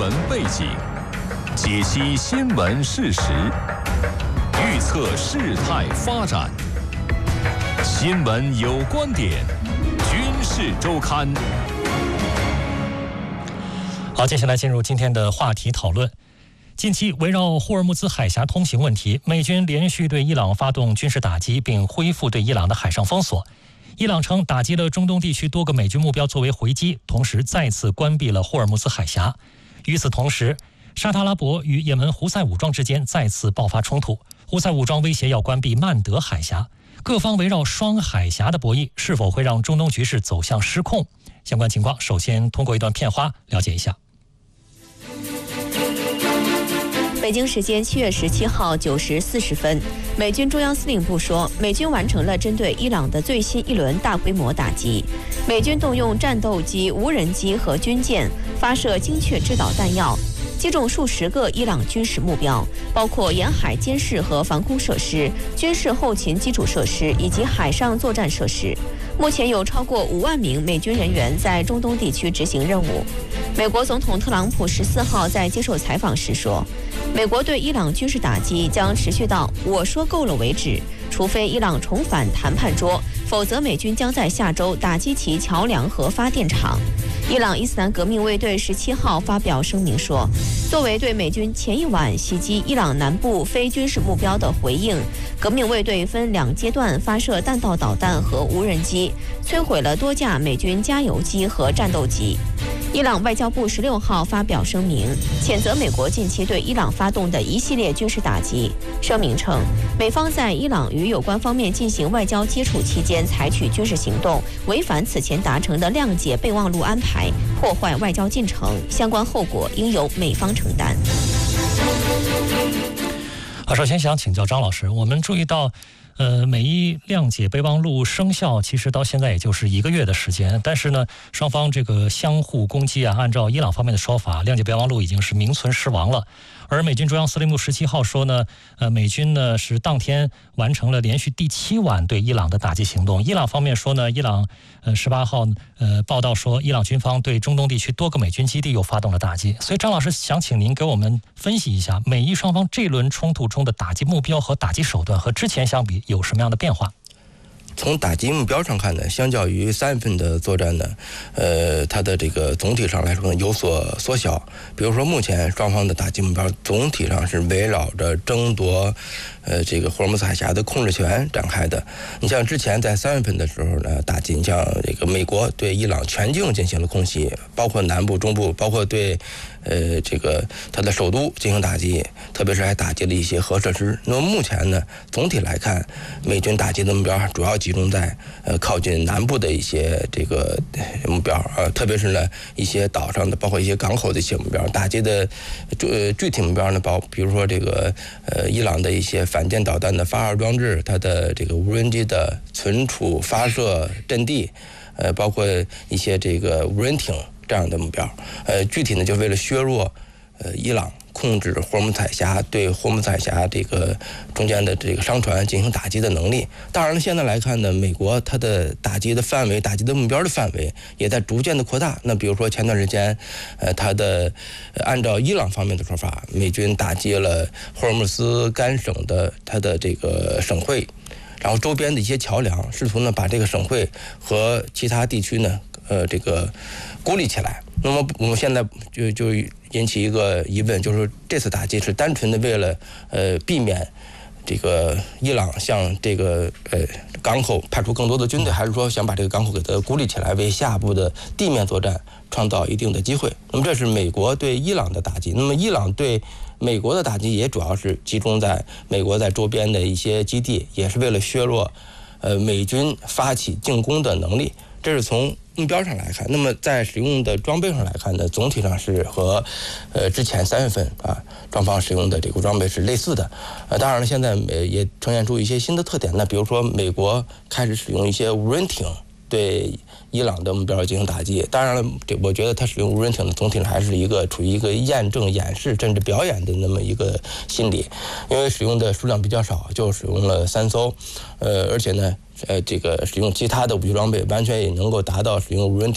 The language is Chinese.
闻背景，解析新闻事实，预测事态发展。新闻有观点，军事周刊。 好，接下来进入今天的话题讨论。近期围绕霍尔木兹海峡通行问题，美军连续对伊朗发动军事打击，并恢复对伊朗的海上封锁。伊朗称打击了中东地区多个美军目标作为回击，同时再次关闭了霍尔木兹海峡。与此同时，沙特阿拉伯与也门胡塞武装之间再次爆发冲突，胡塞武装威胁要关闭曼德海峡。各方围绕双海峡的博弈是否会让中东局势走向失控？相关情况首先通过一段片花了解一下。 北京时间7月17号9时40分，美军中央司令部说，美军完成了针对伊朗的最新一轮大规模打击。美军动用战斗机、无人机和军舰，发射精确制导弹药，击中数十个伊朗军事目标，包括沿海监视和防空设施、军事后勤基础设施以及海上作战设施。目前有超过5万名美军人员在中东地区执行任务。美国总统特朗普14号在接受采访时说，美国对伊朗军事打击将持续到我说够了为止，除非伊朗重返谈判桌，否则美军将在下周打击其桥梁和发电厂。伊朗伊斯兰革命卫队17号发表声明说，作为对美军前一晚袭击伊朗南部非军事目标的回应，革命卫队分2阶段发射弹道导弹和无人机，摧毁了多架美军加油机和战斗机。伊朗外交部16号发表声明，谴责美国近期对伊朗发动的一系列军事打击。声明称，美方在伊朗与有关方面进行外交接触期间采取军事行动，违反此前达成的谅解备忘录安排，破坏外交进程，相关后果应由美方承担。 好，首先想请教张老师，我们注意到美伊谅解备忘录生效，其实到现在也就是1个月的时间，但是呢，双方这个相互攻击啊，按照伊朗方面的说法，谅解备忘录已经是名存实亡了。而美军中央司令部17号说呢，美军呢是当天完成了连续第7晚对伊朗的打击行动。伊朗方面说呢，伊朗18号报道说，伊朗军方对中东地区多个美军基地又发动了打击。所以张老师想请您给我们分析一下，美伊双方这轮冲突中的打击目标和打击手段和之前相比有什么样的变化？ 从打击目标上看呢，相较于3月份的作战呢，它的这个总体上来说呢有所缩小。比如说，目前双方的打击目标总体上是围绕着争夺这个霍尔木兹海峡的控制权展开的。你像之前在3月份的时候呢，打击，你像这个美国对伊朗全境进行了空袭，包括南部、中部，包括对这个它的首都进行打击，特别是还打击了一些核设施。那么目前呢，总体来看，美军打击的目标主要集中在靠近南部的一些这个目标，特别是呢一些岛上的，包括一些港口的一些目标。打击的具体目标呢，比如说这个伊朗的一些反舰导弹的发射装置，它的这个无人机的存储发射阵地，包括一些这个无人艇这样的目标。具体呢就为了削弱伊朗控制霍尔木兹海峡，对霍尔木兹海峡这个中间的这个商船进行打击的能力。当然了，现在来看呢，美国它的打击的范围、打击的目标的范围也在逐渐的扩大。那比如说前段时间，它的按照伊朗方面的说法，美军打击了霍尔木兹干省的它的这个省会，然后周边的一些桥梁，试图呢把这个省会和其他地区呢这个孤立起来。那么我们现在就引起一个疑问，就是这次打击是单纯的为了避免这个伊朗向这个港口派出更多的军队，还是说想把这个港口给它孤立起来，为下步的地面作战创造一定的机会？那么这是美国对伊朗的打击。那么伊朗对美国的打击也主要是集中在美国在周边的一些基地，也是为了削弱美军发起进攻的能力。这是从目标上来看。那么在使用的装备上来看呢，总体上是和之前3月份双方使用的这个装备是类似的。当然了，现在也呈现出一些新的特点。那比如说美国开始使用一些无人艇对伊朗的目标进行打击。当然了，我觉得它使用无人艇的总体上还是处于一个验证、演示甚至表演的那么一个心理，因为使用的数量比较少，就使用了3艘，而且呢，这个使用其他的武器装备完全也能够达到使用无人艇